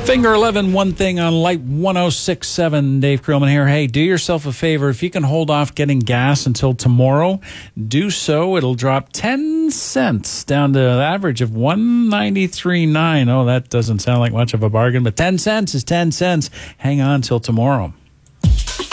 Finger 11, one thing on Light 106.7. Dave Krillman here. Hey, do yourself a favor. If you can hold off getting gas until tomorrow, do so. It'll drop 10 cents down to an average of 193.9. Oh, that doesn't sound like much of a bargain, but 10 cents is 10 cents. Hang on till tomorrow.